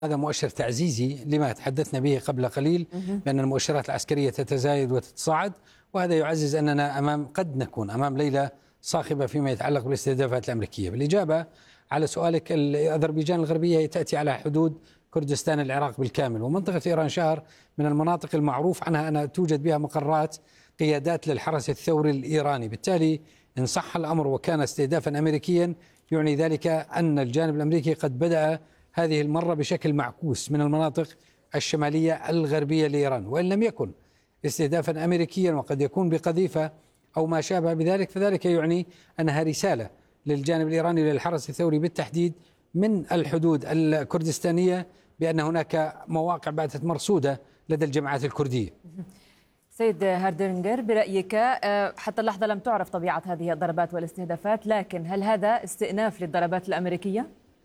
هذا مؤشر تعزيزي لما تحدثنا به قبل قليل بأن المؤشرات العسكرية تتزايد وتتصاعد، وهذا يعزز أننا قد نكون أمام ليلة صاخبة فيما يتعلق بالاستهدافات الأمريكية. بالإجابة على سؤالك، أذربيجان الغربية تأتي على حدود كردستان العراق بالكامل، ومنطقة إيران شهر من المناطق المعروف عنها أن توجد بها مقرات قيادات للحرس الثوري الإيراني. بالتالي إن صح الأمر وكان استهدافا أمريكيا، يعني ذلك أن الجانب الأمريكي قد بدأ هذه المرة بشكل معكوس من المناطق الشمالية الغربية لإيران، وإن لم يكن استهدافا أمريكيا وقد يكون بقذيفة أو ما شابه بذلك، فذلك يعني أنها رسالة للجانب الإيراني للحرس الثوري بالتحديد من الحدود الكردستانية بأن هناك مواقع باتت مرصودة لدى الجماعات الكردية. سيد هاردينجر، برأيك حتى اللحظة لم تعرف طبيعة هذه الضربات والاستهدافات، لكن هل هذا استئناف للضربات الأمريكية؟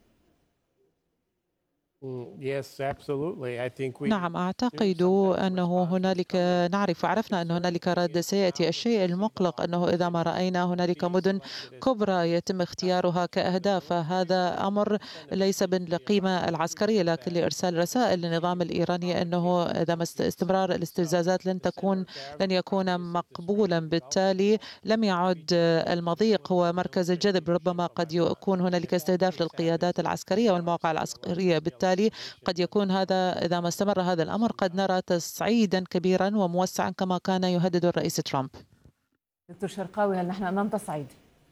نعم، أعتقد أنه هنالك، عرفنا أن هنالك رد سيأتي. الشيء المقلق أنه إذا ما رأينا هنالك مدن كبرى يتم اختيارها كأهداف، فهذا أمر ليس بالقيمة العسكرية لكن لإرسال رسائل للنظام الإيراني أنه إذا استمرار الاستفزازات لن يكون مقبولا. بالتالي لم يعد المضيق هو مركز الجذب، ربما قد يكون هنالك استهداف للقيادات العسكرية والمواقع العسكرية. بالتالي قد يكون هذا، إذا ما استمر هذا الأمر، قد نرى تصعيدا كبيرا وموسعا كما كان يهدد الرئيس ترامب. دكتور شرقاوي، هل نحن أمام تصعيد؟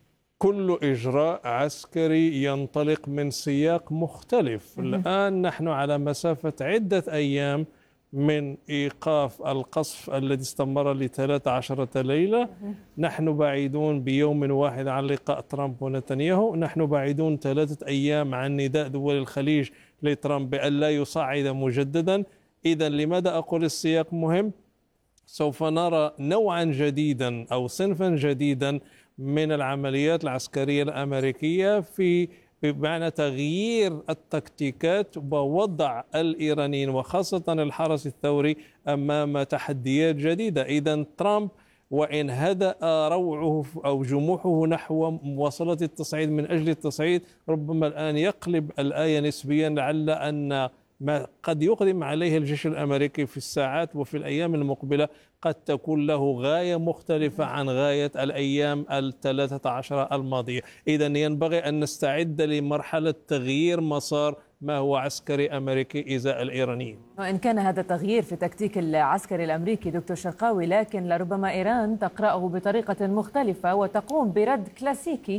كل إجراء عسكري ينطلق من سياق مختلف. الآن نحن على مسافة عدة أيام من إيقاف القصف الذي استمر ل13 ليلة. نحن بعيدون بيوم واحد عن لقاء ترامب ونتنياهو. نحن بعيدون 3 أيام عن نداء دول الخليج لترامب بأن لا يصعد مجددا. إذا لماذا أقول السياق مهم؟ سوف نرى نوعا جديدا أو صنفا جديدا من العمليات العسكرية الأمريكية بمعنى تغيير التكتيكات ووضع الإيرانيين وخاصة الحرس الثوري أمام تحديات جديدة. إذا ترامب وإن هدأ روعه أو جموحه نحو مواصلة التصعيد من أجل التصعيد، ربما الآن يقلب الآية نسبيا، لعل أن ما قد يقدم عليه الجيش الأمريكي في الساعات وفي الأيام المقبلة قد تكون له غاية مختلفة عن غاية الأيام 13 الماضية. إذا ينبغي أن نستعد لمرحلة تغيير مسار ما هو عسكري أمريكي إزاء الإيرانيين. وإن كان هذا تغيير في تكتيك العسكري الأمريكي دكتور شرقاوي، لكن لربما إيران تقرأه بطريقة مختلفة وتقوم برد كلاسيكي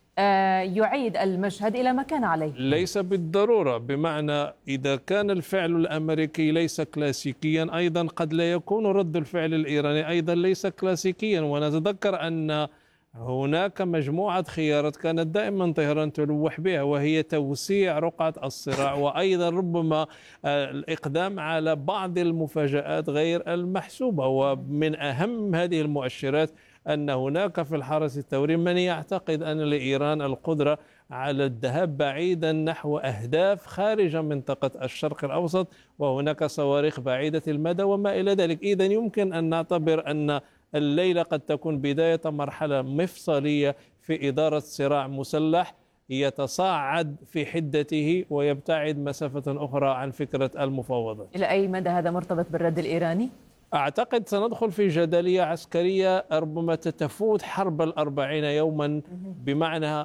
يعيد المشهد إلى ما كان عليه. ليس بالضرورة، بمعنى إذا كان الفعل الأمريكي ليس كلاسيكيا، أيضا قد لا يكون رد الفعل الإيراني أيضا ليس كلاسيكيا. ونتذكر أن هناك مجموعة خيارات كانت دائما طهران تلوح بها، وهي توسيع رقعة الصراع، وأيضا ربما الإقدام على بعض المفاجآت غير المحسوبة. ومن أهم هذه المؤشرات أن هناك في الحرس الثوري من يعتقد أن لإيران القدرة على الذهاب بعيدا نحو أهداف خارج منطقة الشرق الأوسط، وهناك صواريخ بعيدة المدى وما إلى ذلك. إذا يمكن أن نعتبر أن الليلة قد تكون بداية مرحلة مفصلية في إدارة صراع مسلح يتصاعد في حدته ويبتعد مسافة أخرى عن فكرة المفاوضة. إلى أي مدى هذا مرتبط بالرد الإيراني؟ أعتقد سندخل في جدلية عسكرية ربما تتفوت حرب 40 يوما، بمعنى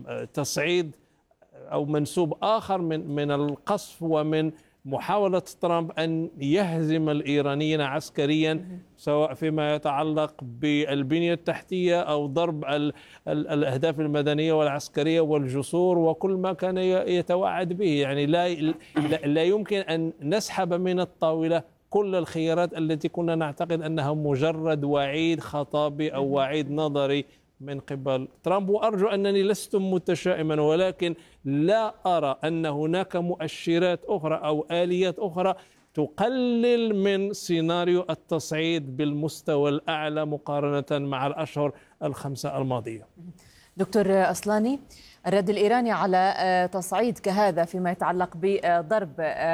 تصعيد أو منسوب آخر من القصف ومن محاولة ترامب أن يهزم الإيرانيين عسكريا، سواء فيما يتعلق بالبنية التحتية أو ضرب الأهداف المدنية والعسكرية والجسور وكل ما كان يتوعد به. يعني لا يمكن أن نسحب من الطاولة كل الخيارات التي كنا نعتقد أنها مجرد وعيد خطابي أو وعيد نظري من قبل ترامب. وأرجو أنني لست متشائما، ولكن لا أرى أن هناك مؤشرات أخرى أو آليات أخرى تقلل من سيناريو التصعيد بالمستوى الأعلى مقارنة مع الأشهر ال5 الماضية. دكتور أصلاني، الرد الإيراني على تصعيد كهذا فيما يتعلق بضرب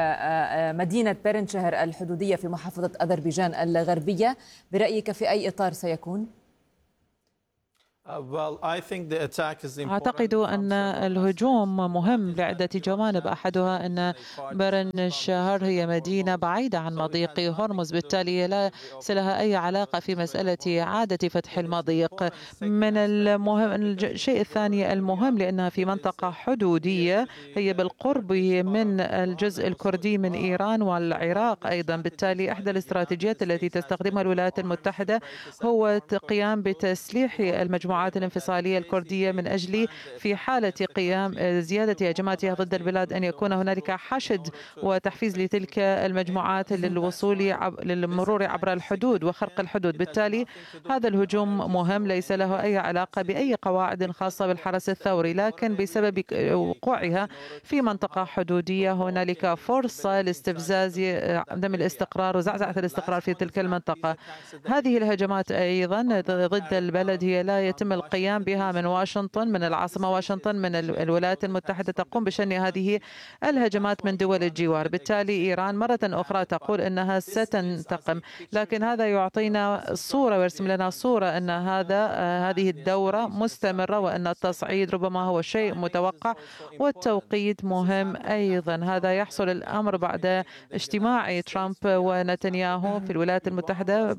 مدينة بيرنشهر الحدودية في محافظة أذربيجان الغربية، برأيك في أي إطار سيكون؟ أعتقد أن الهجوم مهم لعدة جوانب، أحدها أن برن الشهر هي مدينة بعيدة عن مضيق هرمز، بالتالي ليس لها أي علاقة في مسألة إعادة فتح المضيق. من المهم الشيء الثاني المهم لأنها في منطقة حدودية، هي بالقرب من الجزء الكردي من إيران والعراق أيضا، بالتالي إحدى الاستراتيجيات التي تستخدمها الولايات المتحدة هو القيام بتسليح المجموعات الانفصالية الكردية من أجل في حالة قيام زيادة هجماتها ضد البلاد أن يكون هنالك حشد وتحفيز لتلك المجموعات للمرور عبر الحدود وخرق الحدود. بالتالي هذا الهجوم مهم، ليس له أي علاقة بأي قواعد خاصة بالحرس الثوري، لكن بسبب وقوعها في منطقة حدودية هنالك فرصة لاستفزاز عدم الاستقرار وزعزعة الاستقرار في تلك المنطقة. هذه الهجمات أيضا ضد البلد هي لا يتم القيام بها من واشنطن، من العاصمة واشنطن، من الولايات المتحدة تقوم بشن هذه الهجمات من دول الجوار. بالتالي إيران مرة أخرى تقول أنها ستنتقم، لكن هذا يعطينا صورة ويرسم لنا صورة أن هذه الدورة مستمرة وأن التصعيد ربما هو شيء متوقع، والتوقيت مهم أيضا. هذا يحصل الأمر بعد اجتماع ترامب ونتنياهو في الولايات المتحدة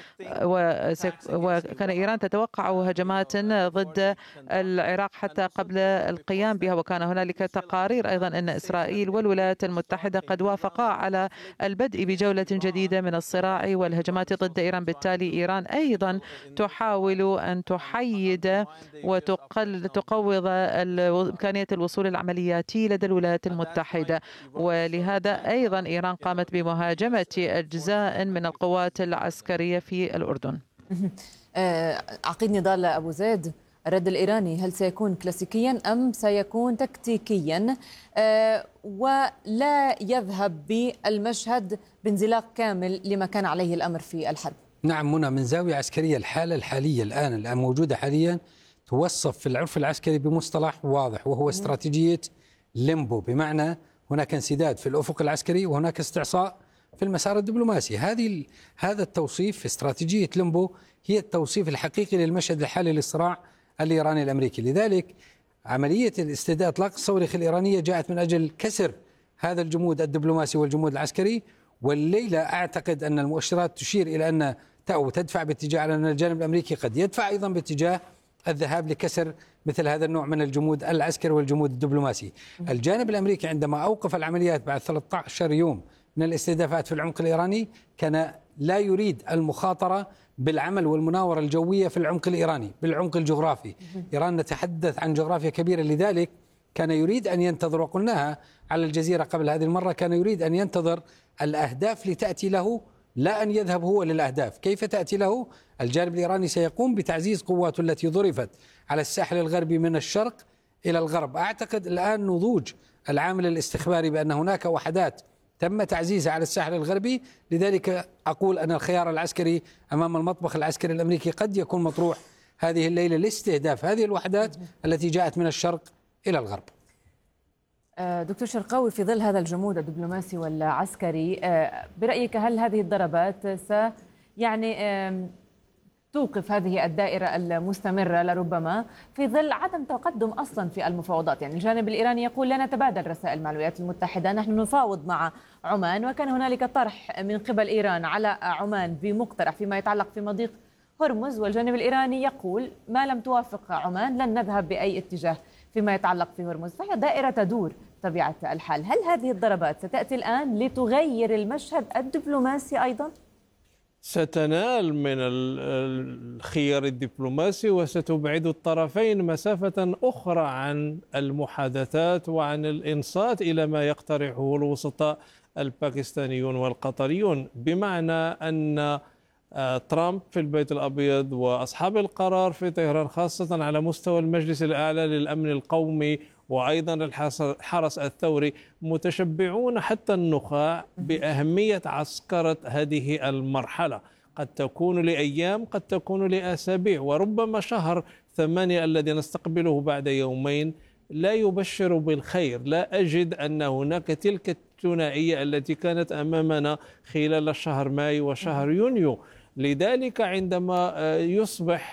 وكان إيران تتوقع هجمات ضد العراق حتى قبل القيام بها، وكان هنالك تقارير أيضا أن إسرائيل والولايات المتحدة قد وافقا على البدء بجولة جديدة من الصراع والهجمات ضد إيران. بالتالي إيران أيضا تحاول أن تحيد وتقوض إمكانية الوصول العملياتي لدى الولايات المتحدة، ولهذا أيضا إيران قامت بمهاجمة أجزاء من القوات العسكرية في الأردن. عقيد نضال أبو زيد، الرد الإيراني هل سيكون كلاسيكيا أم سيكون تكتيكيا ولا يذهب بالمشهد بانزلاق كامل لما كان عليه الأمر في الحرب؟ نعم منى، من زاوية عسكرية الحالة الحالية الآن موجودة حاليا توصف في العرف العسكري بمصطلح واضح وهو استراتيجية ليمبو، بمعنى هناك انسداد في الأفق العسكري وهناك استعصاء في المسار الدبلوماسي. هذا التوصيف في استراتيجية ليمبو هي التوصيف الحقيقي للمشهد الحالي للصراع الإيراني الأمريكي. لذلك عملية الاستهداف إطلاق الصواريخ الإيرانية جاءت من أجل كسر هذا الجمود الدبلوماسي والجمود العسكري، والليلة أعتقد أن المؤشرات تشير إلى أن تدفع باتجاه أن الجانب الأمريكي قد يدفع أيضا باتجاه الذهاب لكسر مثل هذا النوع من الجمود العسكري والجمود الدبلوماسي. الجانب الأمريكي عندما أوقف العمليات بعد 13 يوم من الاستهدافات في العمق الإيراني كان لا يريد المخاطرة بالعمل والمناورة الجوية في العمق الإيراني بالعمق الجغرافي. إيران نتحدث عن جغرافيا كبيرة، لذلك كان يريد أن ينتظر، وقلناها على الجزيرة قبل هذه المرة، كان يريد أن ينتظر الأهداف لتأتي له لا أن يذهب هو للأهداف. كيف تأتي له؟ الجانب الإيراني سيقوم بتعزيز قواته التي ضربت على الساحل الغربي من الشرق إلى الغرب. أعتقد الآن نضوج العامل الاستخباري بأن هناك وحدات تم تعزيزها على الساحل الغربي، لذلك أقول أن الخيار العسكري أمام المطبخ العسكري الأمريكي قد يكون مطروح هذه الليلة لاستهداف هذه الوحدات التي جاءت من الشرق إلى الغرب. دكتور شرقاوي، في ظل هذا الجمود الدبلوماسي والعسكري، برأيك هل هذه الضربات توقف هذه الدائرة المستمرة لربما في ظل عدم تقدم أصلا في المفاوضات؟ يعني الجانب الإيراني يقول لا نتبادل رسائل مع الولايات المتحدة، نحن نفاوض مع عمان، وكان هنالك طرح من قبل إيران على عمان بمقترح فيما يتعلق في مضيق هرمز، والجانب الإيراني يقول ما لم توافق عمان لن نذهب بأي اتجاه فيما يتعلق في هرمز. فهي دائرة تدور طبيعة الحال. هل هذه الضربات ستأتي الآن لتغير المشهد الدبلوماسي أيضا؟ ستنال من الخيار الدبلوماسي وستبعد الطرفين مسافة أخرى عن المحادثات وعن الإنصات إلى ما يقترحه الوسطاء الباكستانيون والقطريون، بمعنى أن ترامب في البيت الأبيض وأصحاب القرار في طهران خاصة على مستوى المجلس الأعلى للأمن القومي وأيضا الحرس الثوري متشبعون حتى النخاع بأهمية عسكرة هذه المرحلة. قد تكون لأيام، قد تكون لأسابيع، وربما شهر 8 الذي نستقبله بعد يومين لا يبشر بالخير. لا أجد أن هناك تلك الثنائية التي كانت أمامنا خلال شهر مايو وشهر يونيو. لذلك عندما يصبح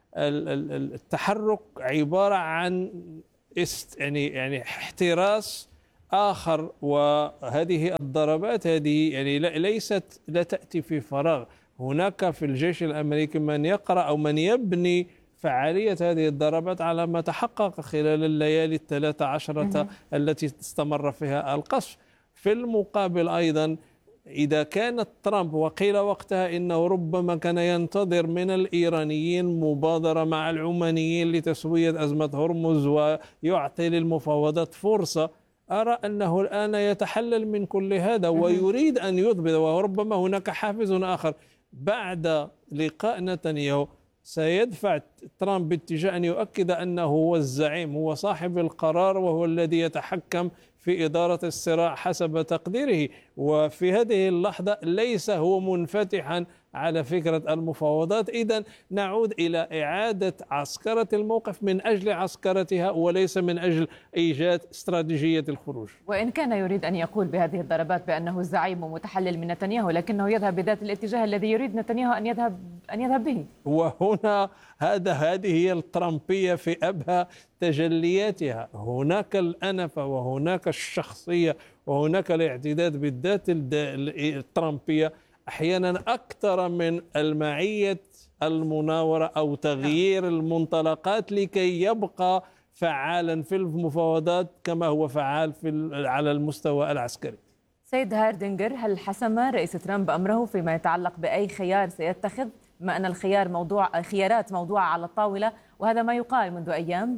التحرك عبارة عن يعني احتراس آخر. وهذه الضربات هذه يعني لا تأتي في فراغ. هناك في الجيش الأمريكي من يقرأ أو من يبني فعالية هذه الضربات على ما تحقق خلال الليالي 13 التي استمر فيها القصف. في المقابل أيضا إذا كانت ترامب، وقيل وقتها إنه ربما كان ينتظر من الإيرانيين مبادرة مع العمانيين لتسوية أزمة هرمز ويعطي للمفاوضات فرصة، أرى أنه الآن يتحلل من كل هذا ويريد أن يضبط. وربما هناك حافز آخر بعد لقاء نتنياهو سيدفع ترامب باتجاه أن يؤكد أنه هو الزعيم، هو صاحب القرار، وهو الذي يتحكم في إدارة الصراع حسب تقديره. وفي هذه اللحظة ليس هو منفتحا على فكرة المفاوضات. إذن نعود إلى إعادة عسكرة الموقف من أجل عسكرتها وليس من أجل إيجاد استراتيجية الخروج. وإن كان يريد أن يقول بهذه الضربات بأنه الزعيم ومتحلل من نتنياهو، لكنه يذهب بذات الاتجاه الذي يريد نتنياهو أن يذهب به. وهنا هذه هي الترامبية في أبهى تجلياتها. هناك الأنفة وهناك الشخصية وهناك الاعتداد بالذات الترامبية أحيانا أكثر من المعية المناورة أو تغيير المنطلقات لكي يبقى فعالا في المفاوضات كما هو فعال على المستوى العسكري. سيد هاردنجر، هل حسم رئيس ترامب أمره فيما يتعلق بأي خيار سيتخذ، بما أن خيارات موضوعة على الطاولة وهذا ما يقال منذ أيام؟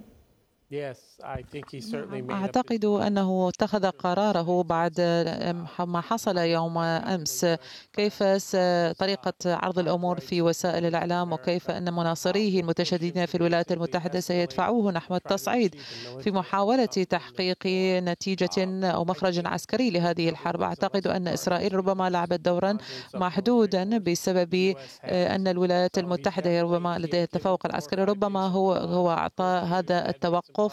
أعتقد أنه اتخذ قراره بعد ما حصل يوم أمس، كيف طريقة عرض الأمور في وسائل الإعلام وكيف أن مناصريه المتشددين في الولايات المتحدة سيدفعوه نحو التصعيد في محاولة تحقيق نتيجة أو مخرج عسكري لهذه الحرب. أعتقد أن إسرائيل ربما لعبت دورا محدودا بسبب أن الولايات المتحدة ربما لديها التفوق العسكري، ربما هو أعطى هذا التوقف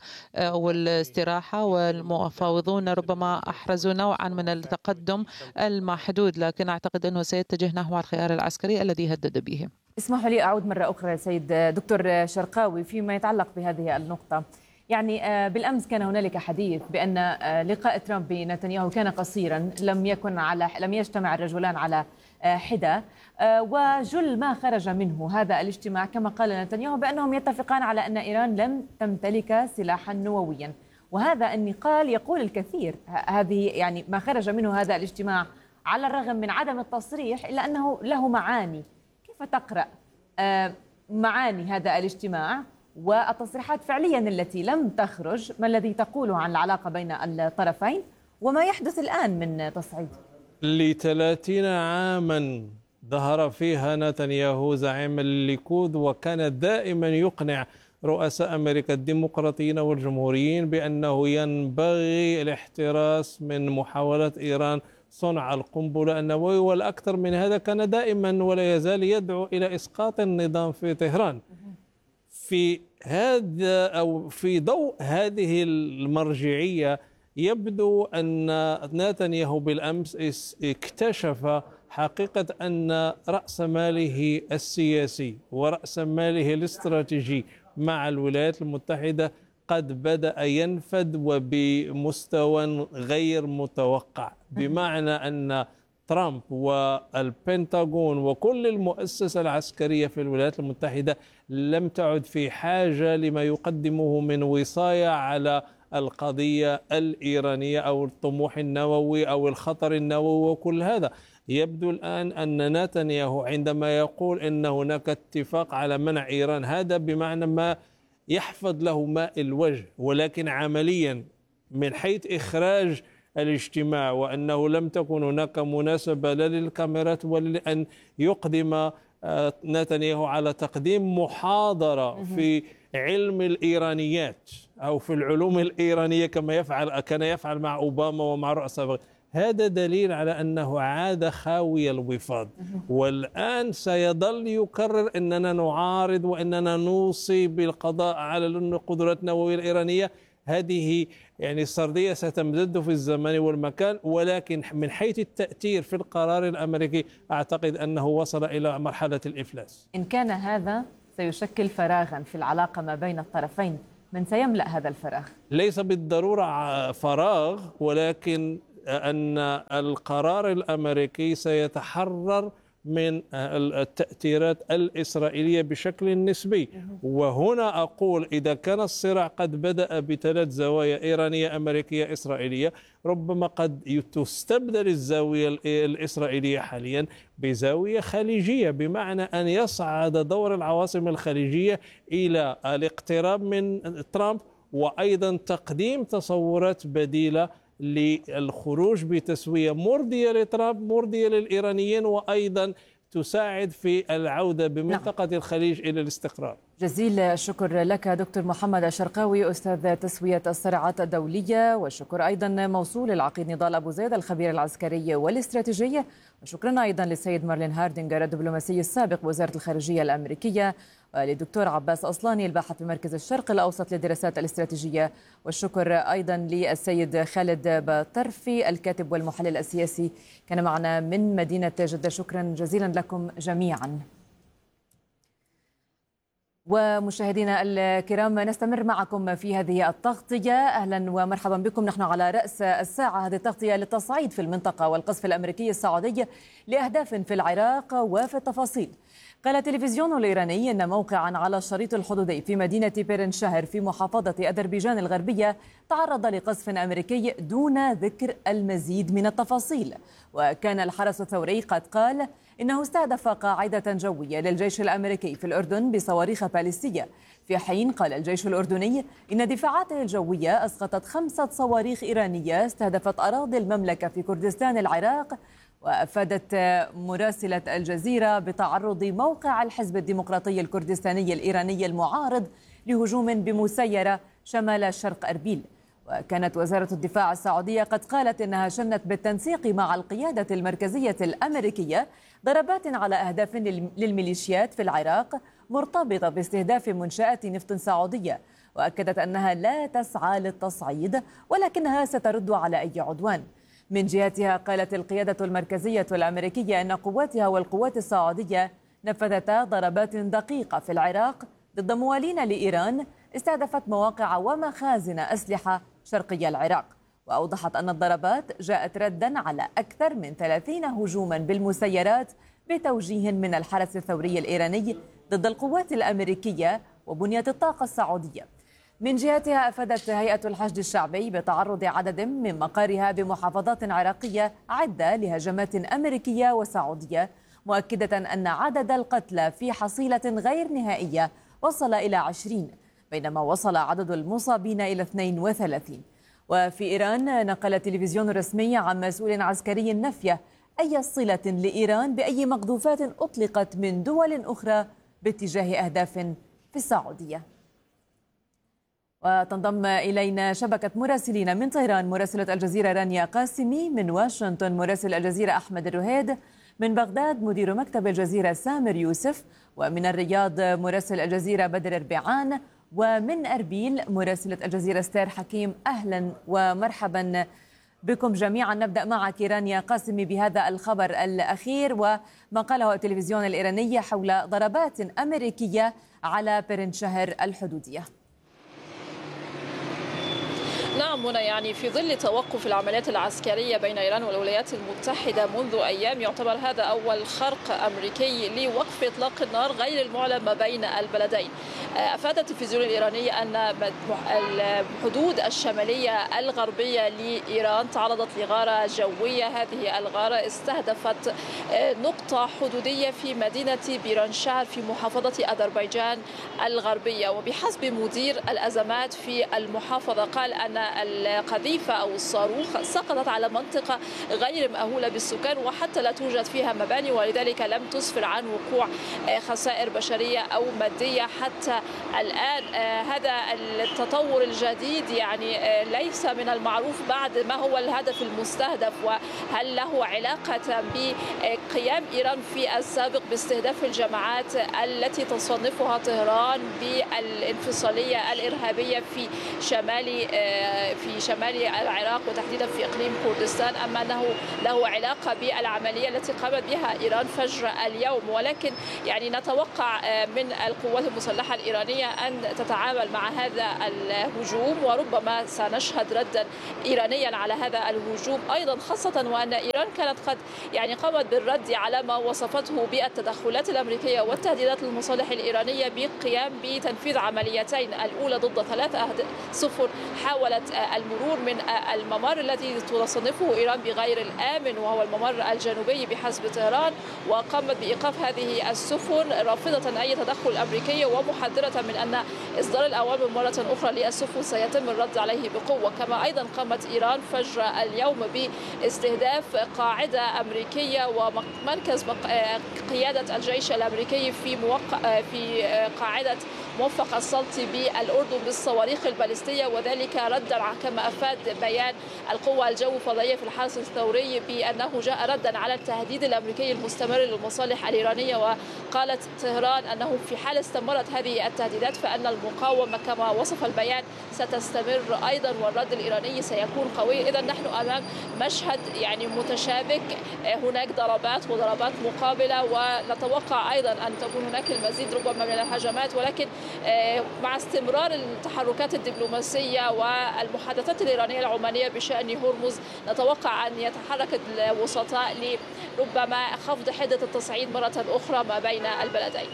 والاستراحة، والمفاوضون ربما أحرزوا نوعا من التقدم المحدود، لكن أعتقد أنه سيتجه نحو الخيار العسكري الذي هدد به. اسمحوا لي أعود مرة أخرى سيد دكتور شرقاوي فيما يتعلق بهذه النقطة. يعني بالأمس كان هنالك حديث بأن لقاء ترامب بنتنياهو كان قصيرا، لم يجتمع الرجلان على حدة، وجل ما خرج منه هذا الاجتماع كما قال نتنياهو بأنهم يتفقان على أن إيران لن تمتلك سلاحا نوويا، وهذا النقال يقول الكثير. هذه يعني ما خرج منه هذا الاجتماع على الرغم من عدم التصريح إلا أنه له معاني. كيف تقرأ معاني هذا الاجتماع والتصريحات فعليا التي لم تخرج؟ ما الذي تقوله عن العلاقة بين الطرفين وما يحدث الآن من تصعيد؟ ل30 عاما ظهر فيها نتنياهو زعيم الليكود، وكان دائما يقنع رؤساء أمريكا الديمقراطيين والجمهوريين بأنه ينبغي الاحتراس من محاولة إيران صنع القنبلة النووية، والأكثر من هذا كان دائما ولا يزال يدعو إلى إسقاط النظام في طهران. في هذا أو في ضوء هذه المرجعية يبدو أن نتنياهو بالأمس اكتشف حقيقة أن رأس ماله السياسي ورأس ماله الاستراتيجي مع الولايات المتحدة قد بدأ ينفد وبمستوى غير متوقع، بمعنى أن ترامب والبنتاغون وكل المؤسسة العسكرية في الولايات المتحدة لم تعد في حاجة لما يقدمه من وصاية على القضية الإيرانية أو الطموح النووي أو الخطر النووي وكل هذا. يبدو الآن أن نتنياهو عندما يقول أن هناك اتفاق على منع إيران، هذا بمعنى ما يحفظ له ماء الوجه، ولكن عمليا من حيث إخراج الاجتماع وأنه لم تكن هناك مناسبة لا للكاميرات ولا لأن يقدم نتنياهو على تقديم محاضرة في علم الإيرانيات أو في العلوم الإيرانية كما كان يفعل مع أوباما ومع رؤساء. هذا دليل على أنه عاد خاوي الوفاض، والآن سيظل يكرر أننا نعارض وأننا نوصي بالقضاء على القدرات النووية الإيرانية. هذه يعني السردية ستمتد في الزمان والمكان، ولكن من حيث التأثير في القرار الأمريكي أعتقد أنه وصل إلى مرحلة الإفلاس. إن كان هذا سيشكل فراغا في العلاقة ما بين الطرفين. من سيملأ هذا الفراغ؟ ليس بالضرورة فراغ، ولكن أن القرار الأمريكي سيتحرر من التأثيرات الإسرائيلية بشكل نسبي. وهنا أقول إذا كان الصراع قد بدأ بثلاث زوايا إيرانية أمريكية إسرائيلية، ربما قد تستبدل الزاوية الإسرائيلية حاليا بزاوية خليجية، بمعنى أن يصعد دور العواصم الخليجية إلى الاقتراب من ترامب، وأيضا تقديم تصورات بديلة للخروج بتسوية مرضية لترامب مرضية للإيرانيين، وأيضا تساعد في العودة بمنطقة الخليج إلى الاستقرار. جزيل الشكر لك دكتور محمد الشرقاوي أستاذ تسوية الصراعات الدولية، والشكر أيضا موصول العقيد نضال أبو زيد الخبير العسكري والاستراتيجي، وشكرا أيضا للسيد مارلين هاردينغر الدبلوماسي السابق بوزارة الخارجية الأمريكية، وللدكتور عباس أصلاني الباحث بمركز الشرق الأوسط للدراسات الاستراتيجية، والشكر أيضا للسيد خالد بطرفي الكاتب والمحلل السياسي كان معنا من مدينة جدة. شكرا جزيلا لكم جميعا. ومشاهدينا الكرام، نستمر معكم في هذه التغطية. أهلا ومرحبا بكم. نحن على رأس الساعة هذه التغطية للتصعيد في المنطقة والقصف الأمريكي السعودي لأهداف في العراق وفي التفاصيل. قال التلفزيون الإيراني أن موقعا على الشريط الحدودي في مدينة بيرن شهر في محافظة أذربيجان الغربية تعرض لقصف أمريكي دون ذكر المزيد من التفاصيل. وكان الحرس الثوري قد قال إنه استهدف قاعدة جوية للجيش الأمريكي في الأردن بصواريخ باليستية، في حين قال الجيش الأردني إن دفاعاته الجوية أسقطت 5 صواريخ إيرانية استهدفت أراضي المملكة في كردستان العراق. وأفادت مراسلة الجزيرة بتعرض موقع الحزب الديمقراطي الكردستاني الإيراني المعارض لهجوم بمسيرة شمال شرق أربيل. وكانت وزارة الدفاع السعودية قد قالت إنها شنت بالتنسيق مع القيادة المركزية الأمريكية ضربات على أهداف للميليشيات في العراق مرتبطة باستهداف منشآت نفط سعودية، وأكدت أنها لا تسعى للتصعيد ولكنها سترد على أي عدوان. من جهتها قالت القيادة المركزية الأمريكية أن قواتها والقوات السعودية نفذتا ضربات دقيقة في العراق ضد موالين لإيران استهدفت مواقع ومخازن أسلحة شرقي العراق. وأوضحت أن الضربات جاءت ردا على أكثر من 30 هجوما بالمسيرات بتوجيه من الحرس الثوري الإيراني ضد القوات الأمريكية وبنية الطاقة السعودية. من جهتها أفادت هيئة الحشد الشعبي بتعرض عدد من مقارها بمحافظات عراقية عدة لهجمات أمريكية وسعودية، مؤكدة أن عدد القتلى في حصيلة غير نهائية وصل إلى 20، بينما وصل عدد المصابين إلى 32. وفي إيران نقل التلفزيون الرسمي عن مسؤول عسكري نفيه أي صلة لإيران بأي مقذوفات أطلقت من دول أخرى باتجاه أهداف في السعودية. وتنضم إلينا شبكة مراسلين من طهران مراسلة الجزيرة رانيا قاسمي، من واشنطن مراسل الجزيرة أحمد الرهيد، من بغداد مدير مكتب الجزيرة سامر يوسف، ومن الرياض مراسل الجزيرة بدر ربيعان، ومن أربيل مراسلة الجزيرة ستير حكيم. أهلا ومرحبا بكم جميعا. نبدأ معك رانيا قاسمي بهذا الخبر الأخير وما قاله التلفزيون الإيراني حول ضربات أمريكية على بيرن شهر الحدودية. نعم منى، يعني في ظل توقف العمليات العسكرية بين إيران والولايات المتحدة منذ أيام، يعتبر هذا أول خرق أمريكي لوقف إطلاق النار غير المعلن ما بين البلدين. أفاد التلفزيون الإيراني أن الحدود الشمالية الغربية لإيران تعرضت لغارة جوية. هذه الغارة استهدفت نقطة حدودية في مدينة بيرانشهر في محافظة أذربيجان الغربية. وبحسب مدير الأزمات في المحافظة قال أن القذيفة أو الصاروخ سقطت على منطقة غير مأهولة بالسكان وحتى لا توجد فيها مباني، ولذلك لم تسفر عن وقوع خسائر بشرية أو مادية حتى الآن. هذا التطور الجديد يعني ليس من المعروف بعد ما هو الهدف المستهدف، وهل له علاقة بقيام إيران في السابق باستهداف الجماعات التي تصنفها طهران بالانفصالية الإرهابية في شمال في شمال العراق وتحديدا في إقليم كردستان، أما أنه له علاقة بالعملية التي قامت بها إيران فجر اليوم. ولكن يعني نتوقع من القوات المسلحة الإيرانية أن تتعامل مع هذا الهجوم، وربما سنشهد ردا إيرانيا على هذا الهجوم أيضا، خاصة وأن إيران كانت قد يعني قامت بالرد على ما وصفته بالتدخلات الأمريكية والتهديدات للمصالح الإيرانية بالقيام بتنفيذ عمليتين، الأولى ضد 3 سفن حاولت المرور من الممر الذي تصنفه إيران بغير الآمن وهو الممر الجنوبي بحسب طهران، وقامت بإيقاف هذه السفن رافضة أي تدخل أمريكي ومحذرة من أن إصدار الأوامر مرة أخرى للسفن سيتم الرد عليه بقوة. كما أيضا قامت إيران فجر اليوم باستهداف قاعدة أمريكية ومركز قيادة الجيش الأمريكي في قاعدة موفق السلطي بالأردن بالصواريخ البالستية، وذلك ردا كما أفاد بيان القوى الجو الفضائية في الحرس الثوري بأنه جاء ردا على التهديد الأمريكي المستمر للمصالح الإيرانية. وقالت طهران أنه في حال استمرت هذه التهديدات فأن المقاومة كما وصف البيان ستستمر أيضا والرد الإيراني سيكون قوي. إذا نحن أمام مشهد يعني متشابك، هناك ضربات وضربات مقابلة، ونتوقع أيضا أن تكون هناك المزيد ربما من الهجمات، ولكن مع استمرار التحركات الدبلوماسية والمحادثات الإيرانية العمانية بشأن هرمز نتوقع أن يتحرك الوسطاء لربما خفض حدة التصعيد مرة أخرى ما بين البلدين.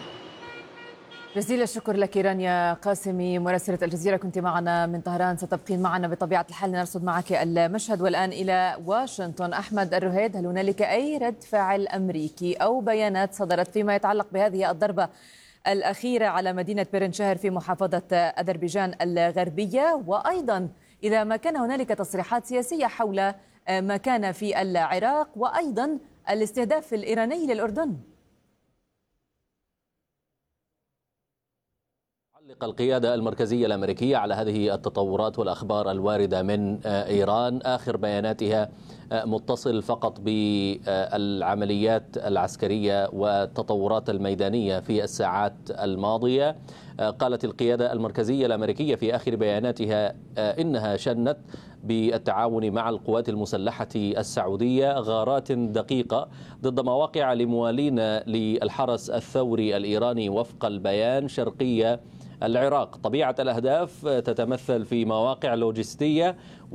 جزيل الشكر لك رانيا قاسمي مراسلة الجزيرة، كنت معنا من طهران، ستبقين معنا بطبيعة الحال نرصد معك المشهد. والآن إلى واشنطن. أحمد الرهيد، هل هنالك أي رد فعل أمريكي أو بيانات صدرت فيما يتعلق بهذه الضربة الأخيرة على مدينة بيرنشهر في محافظة أذربيجان الغربية؟ وأيضا إذا ما كان هنالك تصريحات سياسية حول ما كان في العراق وأيضا الاستهداف الإيراني للأردن. علق القيادة المركزية الأمريكية على هذه التطورات والأخبار الواردة من إيران. آخر بياناتها متصل فقط بالعمليات العسكرية والتطورات الميدانية في الساعات الماضية. قالت القيادة المركزية الأمريكية في آخر بياناتها إنها شنت بالتعاون مع القوات المسلحة السعودية غارات دقيقة ضد مواقع لموالين للحرس الثوري الإيراني وفق البيان شرقية العراق. طبيعة الأهداف تتمثل في مواقع لوجستية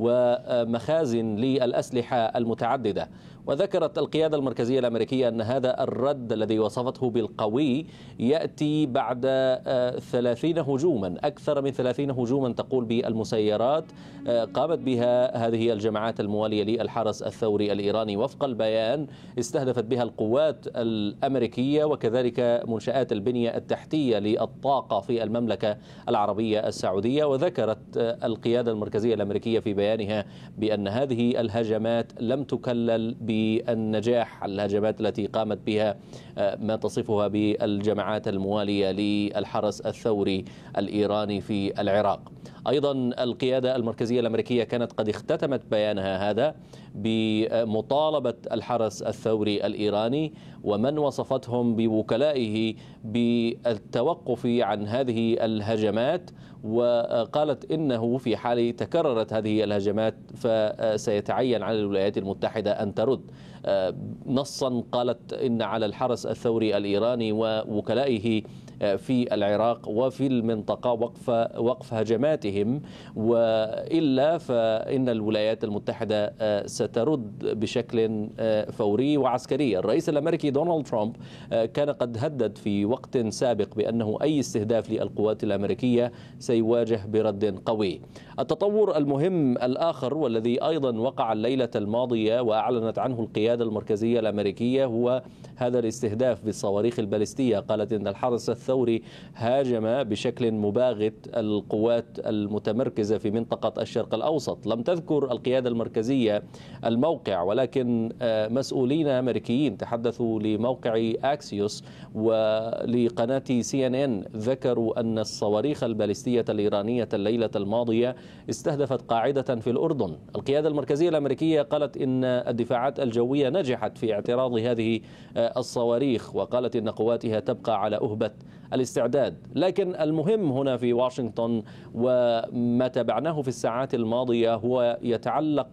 ومخازن للأسلحة المتعددة. وذكرت القيادة المركزية الأمريكية أن هذا الرد الذي وصفته بالقوي يأتي بعد 30 هجوما، أكثر من 30 هجوما تقول بالمسيرات قامت بها هذه الجماعات الموالية للحرس الثوري الإيراني وفق البيان، استهدفت بها القوات الأمريكية وكذلك منشآت البنية التحتية للطاقة في المملكة العربية السعودية. وذكرت القيادة المركزية الأمريكية في بيانها بأن هذه الهجمات لم تكلل بالنجاح، الهجمات التي قامت بها ما تصفها بالجماعات الموالية للحرس الثوري الإيراني في العراق. أيضا القيادة المركزية الأمريكية كانت قد اختتمت بيانها هذا بمطالبة الحرس الثوري الإيراني ومن وصفتهم بوكلائه بالتوقف عن هذه الهجمات، وقالت إنه في حال تكررت هذه الهجمات فسيتعين على الولايات المتحدة أن ترد. نصا قالت إن على الحرس الثوري الإيراني ووكلائه في العراق وفي المنطقة وقف هجماتهم، وإلا فإن الولايات المتحدة سترد بشكل فوري وعسكري. الرئيس الأمريكي دونالد ترامب كان قد هدد في وقت سابق بأنه أي استهداف للقوات الأمريكية سيواجه برد قوي. التطور المهم الآخر والذي أيضا وقع الليلة الماضية وأعلنت عنه القيادة المركزية الأمريكية هو هذا الاستهداف بالصواريخ البالستية. قالت إن الحرس الثوري هاجم بشكل مباغت القوات المتمركزة في منطقة الشرق الأوسط. لم تذكر القيادة المركزية الموقع، ولكن مسؤولين أمريكيين تحدثوا لموقع أكسيوس ولقناة CNN ذكروا أن الصواريخ البالستية الإيرانية الليلة الماضية استهدفت قاعدة في الأردن. القيادة المركزية الأمريكية قالت إن الدفاعات الجوية نجحت في اعتراض هذه الصواريخ، وقالت إن قواتها تبقى على أهبة الاستعداد. لكن المهم هنا في واشنطن وما تابعناه في الساعات الماضية هو يتعلق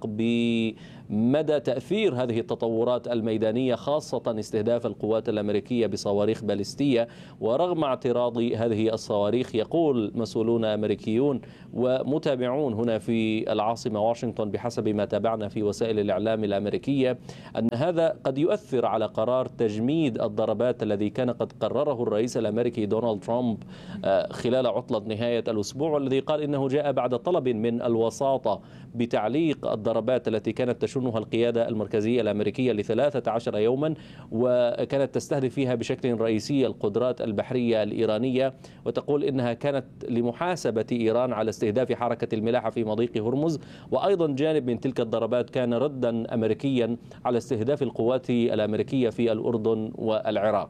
بمدى تأثير هذه التطورات الميدانية، خاصة استهداف القوات الأمريكية بصواريخ باليستية. ورغم اعتراض هذه الصواريخ، يقول مسؤولون أمريكيون ومتابعون هنا في العاصمة واشنطن بحسب ما تابعنا في وسائل الإعلام الأمريكية أن هذا قد يؤثر على قرار تجميد الضربات الذي كان قد قرره الرئيس الأمريكي دونالد ترامب خلال عطلة نهاية الأسبوع، والذي قال إنه جاء بعد طلب من الوساطة بتعليق الضربات التي كانت تشنها القيادة المركزية الأمريكية ل13 يوما، وكانت تستهدف فيها بشكل رئيسي القدرات البحرية الإيرانية، وتقول إنها كانت لمحاسبة إيران على استهداف حركة الملاحة في مضيق هرمز. وأيضا جانب من تلك الضربات كان ردا أمريكيا على استهداف القوات الأمريكية في الأردن والعراق.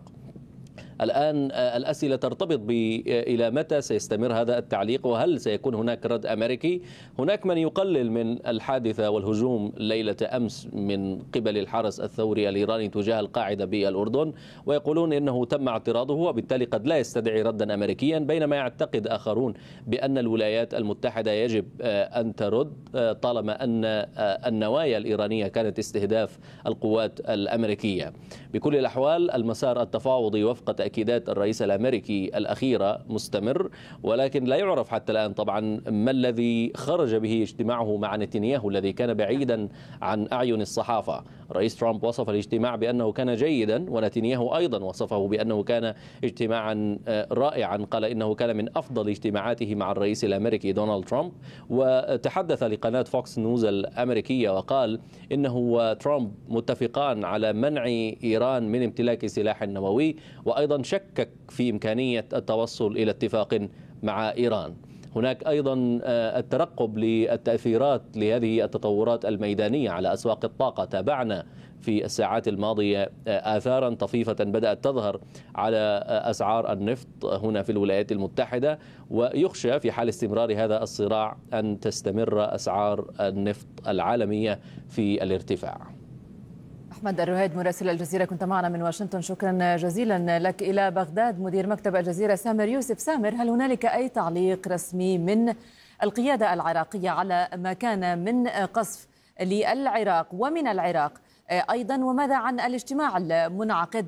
الآن الأسئلة ترتبط إلى متى سيستمر هذا التعليق، وهل سيكون هناك رد أمريكي؟ هناك من يقلل من الحادثة والهجوم ليلة أمس من قبل الحرس الثوري الإيراني تجاه القاعدة بالأردن، ويقولون إنه تم اعتراضه وبالتالي قد لا يستدعي ردا أمريكيا، بينما يعتقد آخرون بأن الولايات المتحدة يجب أن ترد طالما أن النوايا الإيرانية كانت استهداف القوات الأمريكية. بكل الأحوال المسار التفاوضي وفق تأكيدات الرئيس الأمريكي الأخيرة مستمر، ولكن لا يعرف حتى الآن طبعا ما الذي خرج به اجتماعه مع نتنياهو الذي كان بعيدا عن أعين الصحافة. رئيس ترامب وصف الاجتماع بأنه كان جيدا، ونتنياهو أيضا وصفه بأنه كان اجتماعا رائعا، قال إنه كان من أفضل اجتماعاته مع الرئيس الأمريكي دونالد ترامب. وتحدث لقناة فوكس نيوز الأمريكية وقال إنه وترامب متفقان على منع إيران من امتلاك سلاح نووي، وأيضا شكك في إمكانية التوصل إلى اتفاق مع إيران. هناك أيضا الترقب للتأثيرات لهذه التطورات الميدانية على أسواق الطاقة. تابعنا في الساعات الماضية آثارا طفيفة بدأت تظهر على أسعار النفط هنا في الولايات المتحدة، ويخشى في حال استمرار هذا الصراع أن تستمر أسعار النفط العالمية في الارتفاع. أحمد الرهيد مراسل الجزيرة كنت معنا من واشنطن، شكرا جزيلا لك. إلى بغداد مدير مكتب الجزيرة سامر يوسف. سامر، هل هنالك أي تعليق رسمي من القيادة العراقية على ما كان من قصف للعراق ومن العراق أيضا، وماذا عن الاجتماع المنعقد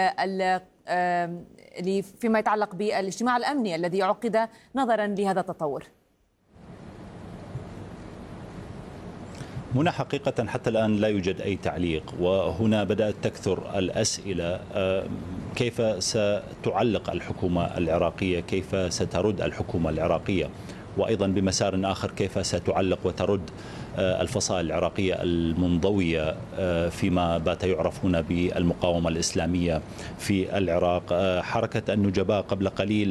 فيما يتعلق بالاجتماع الأمني الذي عقد نظرا لهذا التطور؟ هنا حقيقة حتى الآن لا يوجد أي تعليق، وهنا بدأت تكثر الأسئلة: كيف ستعلق الحكومة العراقية؟ كيف سترد الحكومة العراقية؟ وأيضا بمسار آخر كيف ستعلق وترد الفصائل العراقية المنضوية فيما بات يعرف هنا بالمقاومة الإسلامية في العراق. حركة النجباء قبل قليل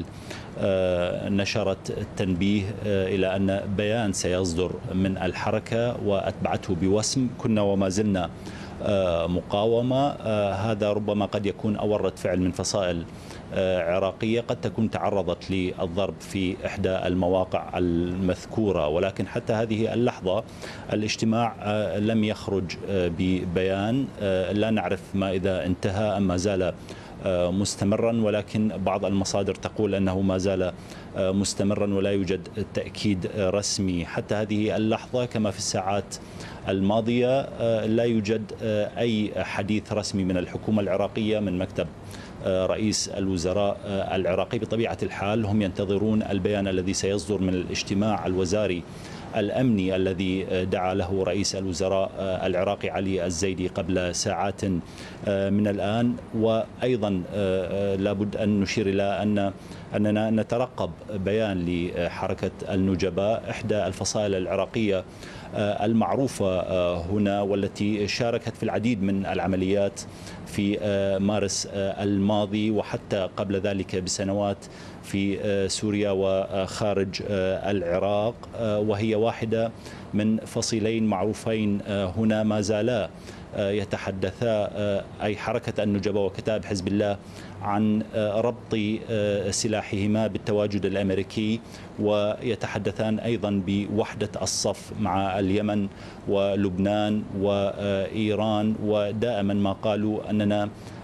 نشرت التنبيه إلى أن بيان سيصدر من الحركة وأتبعته بوسم: كنا وما زلنا مقاومة. هذا ربما قد يكون أول رد فعل من فصائل عراقية قد تكون تعرضت للضرب في إحدى المواقع المذكورة، ولكن حتى هذه اللحظة الاجتماع لم يخرج ببيان. لا نعرف ما إذا انتهى أم ما زال مستمرا، ولكن بعض المصادر تقول أنه ما زال مستمرا ولا يوجد تأكيد رسمي حتى هذه اللحظة. كما في الساعات الماضية لا يوجد أي حديث رسمي من الحكومة العراقية من مكتب رئيس الوزراء العراقي. بطبيعة الحال هم ينتظرون البيان الذي سيصدر من الاجتماع الوزاري الأمني الذي دعا له رئيس الوزراء العراقي علي الزيدي قبل ساعات من الآن. وأيضا لابد أن نشير إلى أننا نترقب بيان لحركة النجباء، إحدى الفصائل العراقية المعروفة هنا والتي شاركت في العديد من العمليات في مارس الماضي وحتى قبل ذلك بسنوات في سوريا وخارج العراق، وهي واحدة من فصيلين معروفين هنا ما زالا يتحدثا، أي حركة النجباء وكتائب حزب الله، عن ربط سلاحهما بالتواجد الأمريكي، ويتحدثان أيضا بوحدة الصف مع اليمن ولبنان وإيران. ودائما ما قالوا أننا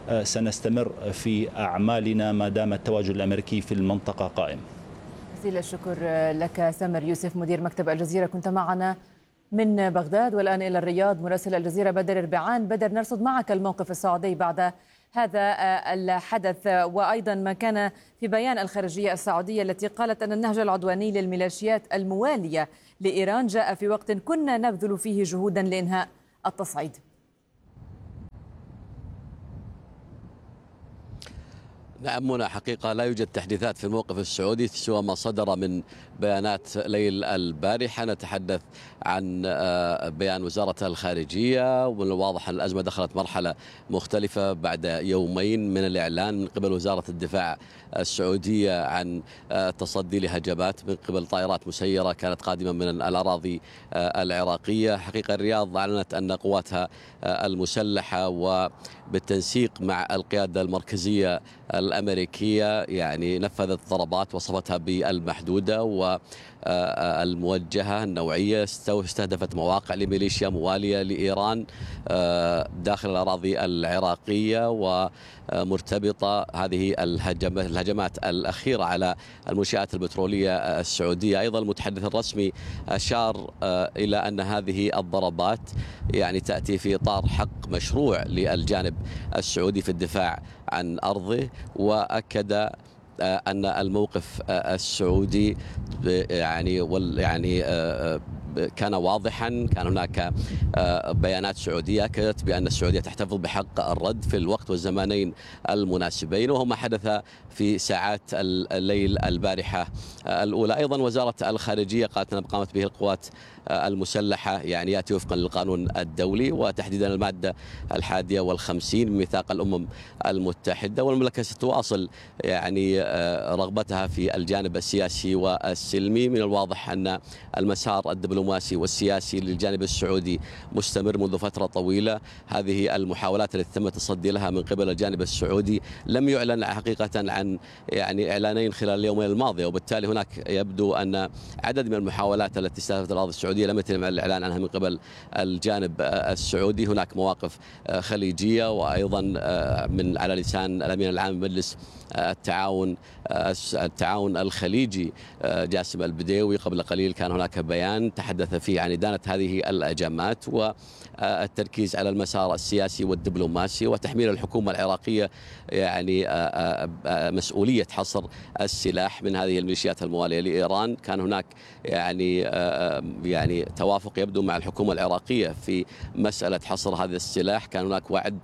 سنستمر في أعمالنا ما دام التواجد الأمريكي في المنطقة قائم. جزيل الشكر لك سامر يوسف مدير مكتب الجزيرة، كنت معنا من بغداد. والآن إلى الرياض مراسل الجزيرة بدر ربيعان. بدر، نرصد معك الموقف السعودي بعد هذا الحدث، وأيضا ما كان في بيان الخارجية السعودية التي قالت أن النهج العدواني للميليشيات الموالية لإيران جاء في وقت كنا نبذل فيه جهودا لإنهاء التصعيد. نعم منى، حقيقة لا يوجد تحديثات في الموقف السعودي سوى ما صدر من بيانات ليل البارحة. نتحدث عن بيان وزارة الخارجية، ومن الواضح أن الأزمة دخلت مرحلة مختلفة بعد يومين من الإعلان من قبل وزارة الدفاع السعودية عن تصدي لهجمات من قبل طائرات مسيرة كانت قادمة من الأراضي العراقية. حقيقة الرياض أعلنت أن قواتها المسلحة وبالتنسيق مع القيادة المركزية الأمريكية يعني نفذت ضربات وصفتها بالمحدودة والموجهة النوعية استهدفت مواقع لميليشيا موالية لإيران داخل الأراضي العراقية ومرتبطة هذه الهجمات الأخيرة على المنشآت البترولية السعودية. أيضا المتحدث الرسمي أشار إلى أن هذه الضربات يعني تأتي في إطار حق مشروع للجانب السعودي في الدفاع عن أرضه، وأكد أن الموقف السعودي يعني كان واضحا. كان هناك بيانات سعودية أكدت بأن السعودية تحتفظ بحق الرد في الوقت والزمانين المناسبين، وهو ما حدث في ساعات الليل البارحة الأولى. أيضا وزارة الخارجية قالت أن قامت به القوات المسلحة يعني يأتي وفقا للقانون الدولي وتحديدا المادة 51 من ميثاق الأمم المتحدة، والمملكة ستواصل يعني رغبتها في الجانب السياسي والسلمي. من الواضح أن المسار الدبلوماسي والسياسي للجانب السعودي مستمر منذ فترة طويلة. هذه المحاولات التي تم التصدي لها من قبل الجانب السعودي لم يعلن حقيقة عن يعني إعلانين خلال اليومين الماضية، وبالتالي هناك يبدو أن عدد من المحاولات التي استهدفت الأراضي السعودية لم يتم الإعلان عنها من قبل الجانب السعودي. هناك مواقف خليجية، وأيضا من على لسان الأمين العام مجلس التعاون الخليجي جاسم البديوي قبل قليل كان هناك بيان تحدث فيه عن إدانة هذه الهجمات والتركيز على المسار السياسي والدبلوماسي وتحميل الحكومة العراقية يعني مسؤولية حصر السلاح من هذه الميليشيات الموالية لإيران. كان هناك يعني توافق يبدو مع الحكومة العراقية في مسألة حصر هذا السلاح. كان هناك وعد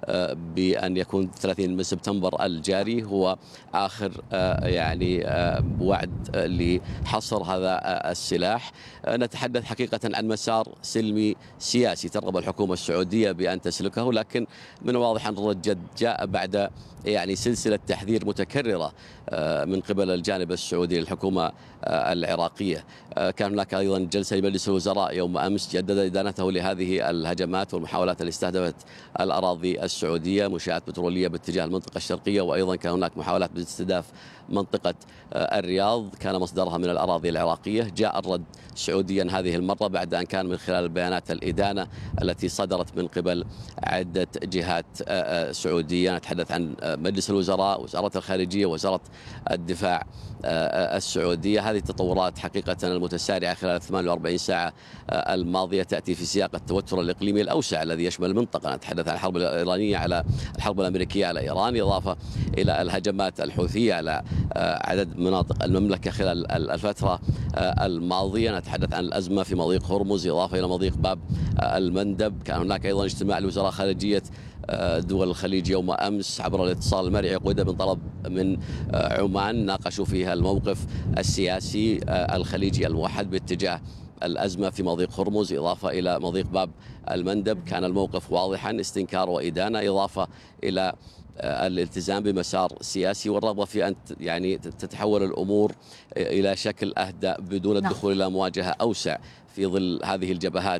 بأن يكون 30 من سبتمبر الجاري هو آخر يعني وعد لحصر هذا السلاح. نتحدث حقيقة عن مسار سلمي سياسي ترغب الحكومة السعودية بأن تسلكه، لكن من الواضح أن الرد جاء بعد يعني سلسلة تحذير متكررة من قبل الجانب السعودي للحكومة العراقية. كان هناك أيضا جلسة لمجلس الوزراء يوم أمس جدد إدانته لهذه الهجمات والمحاولات التي استهدفت الأراضي السعودية، منشآت بترولية باتجاه المنطقة الشرقية، وأيضا كان هناك محاولات باستهداف منطقة الرياض كان مصدرها من الأراضي العراقية. جاء الرد سعوديا هذه المرة بعد أن كان من خلال بيانات الإدانة التي صدرت من قبل عدة جهات سعودية. نتحدث عن مجلس الوزراء، وزارة الخارجية، وزارة الدفاع السعودية. هذه التطورات حقيقة المتسارعة خلال 48 ساعة الماضية تأتي في سياق التوتر الإقليمي الأوسع الذي يشمل المنطقة. نتحدث عن الحرب الإيرانية على الحرب الأمريكية على إيران، إضافة إلى الهجمات الحوثية على عدد مناطق المملكة خلال الفترة الماضية. نتحدث عن الأزمة في مضيق هرمز، إضافة إلى مضيق باب المندب. كان هناك أيضا اجتماع لوزراء خارجية دول الخليج يوم أمس عبر الاتصال المرئي عقد من طلب من عمان، ناقشوا فيها الموقف السياسي الخليجي الموحد باتجاه الأزمة في مضيق هرمز، إضافة إلى مضيق باب المندب. كان الموقف واضحا، استنكار وإدانة، إضافة إلى الالتزام بمسار سياسي والرغبة في أن يعني تتحول الأمور إلى شكل أهدى بدون الدخول إلى مواجهة أوسع في ظل هذه الجبهات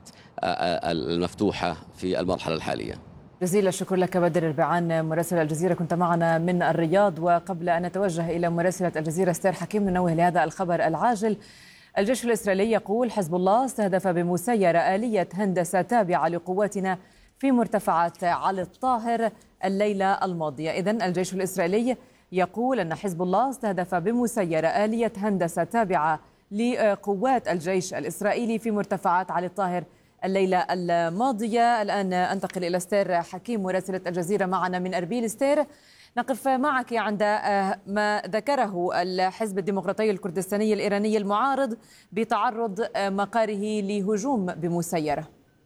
المفتوحة في المرحلة الحالية. جزيل الشكر لك بدر ربيعان مراسل الجزيرة، كنت معنا من الرياض. وقبل أن نتوجه إلى مراسلة الجزيرة استير حكيم ننوه لهذا الخبر العاجل. الجيش الإسرائيلي يقول حزب الله استهدف بمسيرة آلية هندسة تابعة لقواتنا في مرتفعات علي الطاهر الليلة الماضية. إذن الجيش الإسرائيلي يقول أن حزب الله استهدف بمسيرة آلية هندسة تابعة لقوات الجيش الإسرائيلي في مرتفعات علي الطاهر الليلة الماضية. الآن أنتقل إلى استير حكيم مراسلة الجزيرة معنا من أربيل. استير، نقف معك عند ما ذكره الحزب الديمقراطي الكردستاني الإيراني المعارض بتعرض مقاره لهجوم بمسيرة.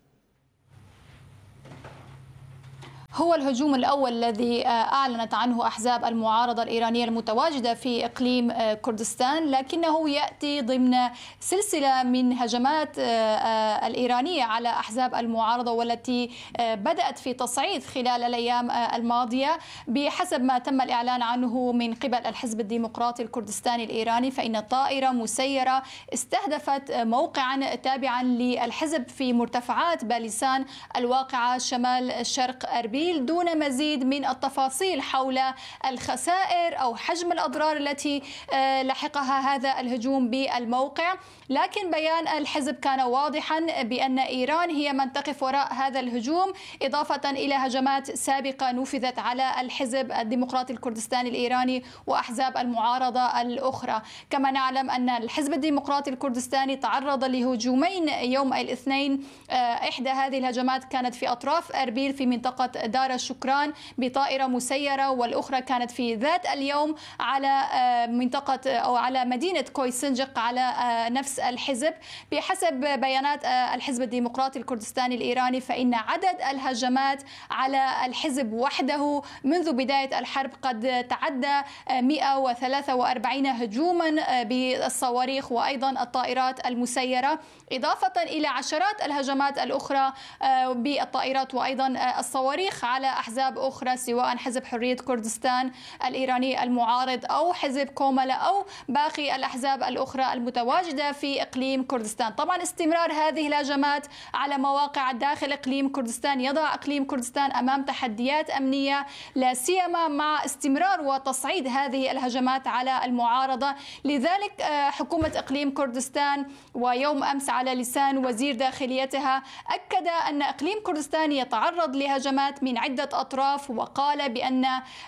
هو الهجوم الأول الذي أعلنت عنه أحزاب المعارضة الإيرانية المتواجدة في إقليم كردستان، لكنه يأتي ضمن سلسلة من هجمات الإيرانية على أحزاب المعارضة، والتي بدأت في تصعيد خلال الأيام الماضية. بحسب ما تم الإعلان عنه من قبل الحزب الديمقراطي الكردستاني الإيراني، فإن طائرة مسيرة استهدفت موقعا تابعا للحزب في مرتفعات باليسان الواقعة شمال شرق أربيل، دون مزيد من التفاصيل حول الخسائر أو حجم الأضرار التي لحقها هذا الهجوم بالموقع. لكن بيان الحزب كان واضحا بأن إيران هي من تقف وراء هذا الهجوم، إضافة إلى هجمات سابقة نفذت على الحزب الديمقراطي الكردستاني الإيراني وأحزاب المعارضة الأخرى. كما نعلم أن الحزب الديمقراطي الكردستاني تعرض لهجومين يوم الاثنين، إحدى هذه الهجمات كانت في أطراف أربيل في منطقة دار الشكران بطائرة مسيرة، والأخرى كانت في ذات اليوم على منطقة أو على مدينة كويسنجق على نفس الحزب. بحسب بيانات الحزب الديمقراطي الكردستاني الإيراني، فإن عدد الهجمات على الحزب وحده منذ بداية الحرب قد تعدى 143 هجوما بالصواريخ وأيضا الطائرات المسيرة، إضافة إلى عشرات الهجمات الأخرى بالطائرات وأيضا الصواريخ على أحزاب أخرى، سواء حزب حرية كردستان الإيراني المعارض أو حزب كوملا أو باقي الأحزاب الأخرى المتواجدة في إقليم كردستان. طبعا استمرار هذه الهجمات على مواقع داخل إقليم كردستان يضع إقليم كردستان أمام تحديات أمنية، لا سيما مع استمرار وتصعيد هذه الهجمات على المعارضة. لذلك حكومة إقليم كردستان ويوم أمس على لسان وزير داخليتها أكد أن إقليم كردستان يتعرض لهجمات من عدة أطراف، وقال بأن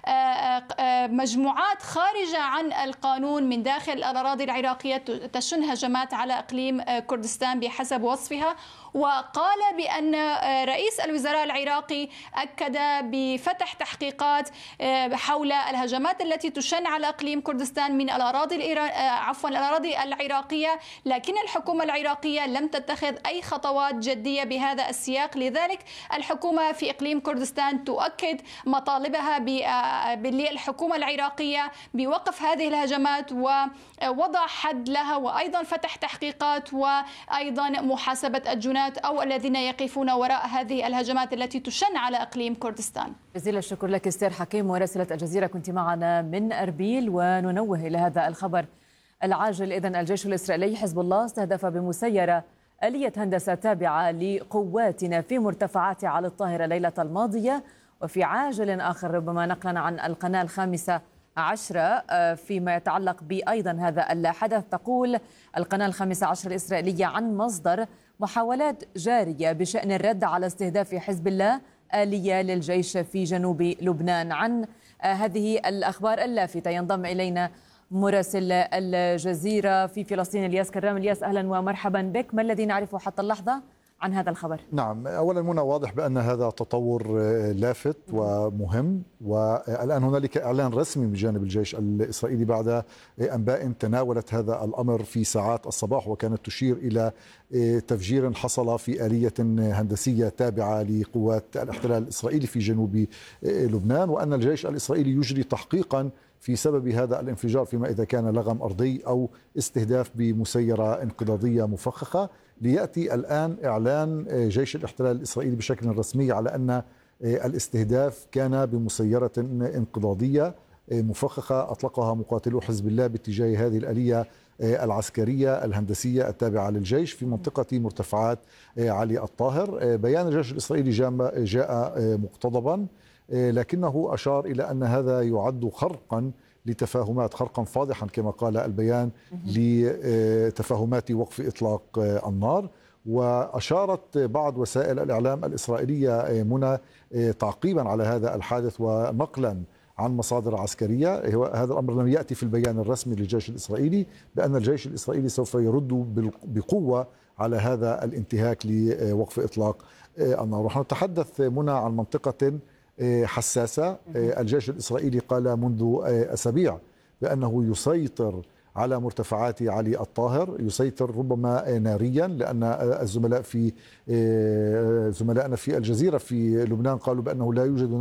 مجموعات خارجة عن القانون من داخل الأراضي العراقية تشن هجمات على إقليم كردستان بحسب وصفها. وقال بأن رئيس الوزراء العراقي أكد بفتح تحقيقات حول الهجمات التي تشن على إقليم كردستان من الأراضي الأراضي العراقية، لكن الحكومة العراقية لم تتخذ أي خطوات جدية بهذا السياق. لذلك الحكومة في إقليم كردستان تؤكد مطالبها للحكومة العراقية بوقف هذه الهجمات ووضع حد لها، وأيضا فتح تحقيقات وأيضا محاسبة الجنات أو الذين يقفون وراء هذه الهجمات التي تشن على إقليم كردستان. جزيل الشكر لك استير حكيم مراسلة الجزيرة، كنت معنا من أربيل. وننوه إلى هذا الخبر العاجل. إذن الجيش الإسرائيلي حزب الله استهدف بمسيرة آلية هندسة تابعة لقواتنا في مرتفعات علي الطاهر ليلة الماضية. وفي عاجل آخر ربما نقلا عن القناة 15 فيما يتعلق بأيضا هذا الحدث، تقول القناة 15 الإسرائيلية عن مصدر: محاولات جارية بشأن الرد على استهداف حزب الله آلية للجيش في جنوب لبنان. عن هذه الأخبار اللافتة ينضم إلينا مراسل الجزيرة في فلسطين الياس كرام. الياس، أهلا ومرحبا بك. ما الذي نعرفه حتى اللحظة عن هذا الخبر؟ نعم، أولا منى، واضح بأن هذا تطور لافت ومهم، والآن هنالك إعلان رسمي من جانب الجيش الإسرائيلي بعد أنباء تناولت هذا الأمر في ساعات الصباح، وكانت تشير إلى تفجير حصل في آلية هندسية تابعة لقوات الاحتلال الإسرائيلي في جنوب لبنان، وأن الجيش الإسرائيلي يجري تحقيقا في سبب هذا الانفجار، فيما إذا كان لغم أرضي أو استهداف بمسيرة انقضاضية مفخخة. ليأتي الآن إعلان جيش الاحتلال الإسرائيلي بشكل رسمي على أن الاستهداف كان بمسيرة انقضاضية مفخخة أطلقها مقاتلو حزب الله باتجاه هذه الآلية العسكرية الهندسية التابعة للجيش في منطقة مرتفعات علي الطاهر. بيان الجيش الإسرائيلي جاء مقتضبا، لكنه أشار إلى أن هذا يعد خرقا لتفاهمات، خرقا فاضحا كما قال البيان، لتفاهمات وقف إطلاق النار. وأشارت بعض وسائل الإعلام الإسرائيلية منى تعقيبا على هذا الحادث ونقلا عن مصادر عسكرية، هذا الأمر لم يأتي في البيان الرسمي للجيش الإسرائيلي، بأن الجيش الإسرائيلي سوف يرد بقوة على هذا الانتهاك لوقف إطلاق النار. ونحن نتحدث منى عن منطقة حساسة. الجيش الإسرائيلي قال منذ أسابيع بأنه يسيطر على مرتفعات علي الطاهر، يسيطر ربما ناريا، لأن زملائنا في الجزيرة في لبنان قالوا بأنه لا يوجد